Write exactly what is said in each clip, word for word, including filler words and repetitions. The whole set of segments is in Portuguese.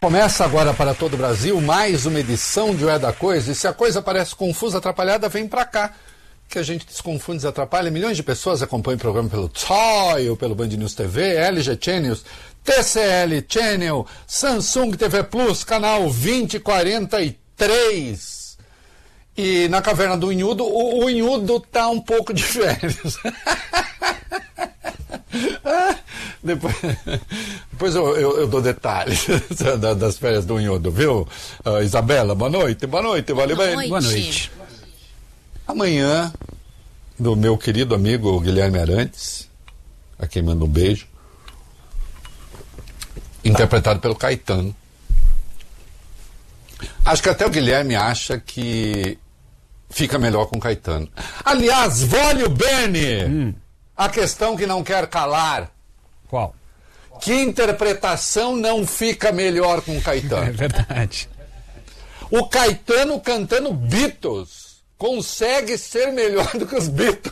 Começa agora para todo o Brasil mais uma edição de O É da Coisa. E se a coisa parece confusa, atrapalhada, vem pra cá, que a gente desconfunde e desatrapalha. Milhões de pessoas acompanham o programa pelo T O I, ou pelo Band News T V, L G Channels, T C L Channel, Samsung T V Plus, canal vinte e quarenta e três. E na Caverna do Unhudo, o, o Unhudo tá um pouco de férias. Depois, depois eu, eu, eu dou detalhes das férias do Unhudo, viu? Uh, Isabela, boa noite, boa noite, vale boa bem? Noite. Boa noite. Amanhã, do meu querido amigo Guilherme Arantes, a quem manda um beijo, interpretado pelo Caetano. Acho que até o Guilherme acha que fica melhor com o Caetano. Aliás, Vólio Bene, hum. a questão que não quer calar. Qual? Que interpretação não fica melhor com o Caetano? É verdade. O Caetano cantando Beatles consegue ser melhor do que os Beatles.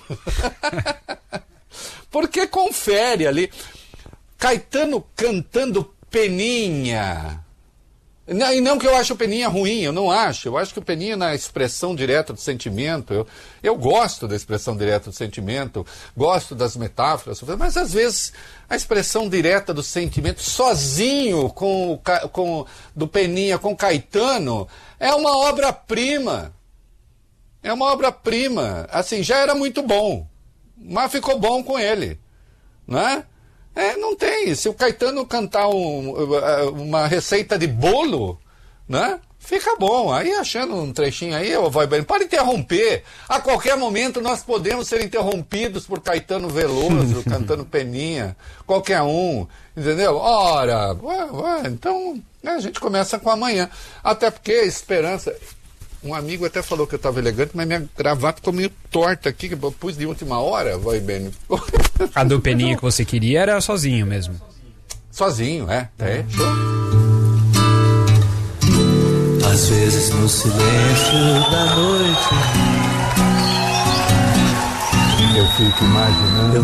Porque confere ali. Caetano cantando Peninha. E não que eu ache o Peninha ruim, eu não acho. Eu acho que o Peninha, na expressão direta do sentimento, eu, eu gosto da expressão direta do sentimento, gosto das metáforas, mas às vezes a expressão direta do sentimento, sozinho com, com do Peninha com Caetano, é uma obra-prima. É uma obra-prima. Assim, já era muito bom, mas ficou bom com ele, né? É, não tem. Se o Caetano cantar um, uma receita de bolo, né? Fica bom. Aí achando um trechinho aí, eu vou bem. Pode interromper. A qualquer momento nós podemos ser interrompidos por Caetano Veloso cantando Peninha. Qualquer um. Entendeu? Ora, ué, ué, então né, a gente começa com amanhã. Até porque a esperança. Um amigo até falou que eu estava elegante, mas minha gravata ficou meio torta aqui, que eu pus de última hora, vai bem. A do Peninha que você queria era sozinho mesmo. Sozinho, é. É. Às vezes no silêncio da noite eu fico imaginando. eu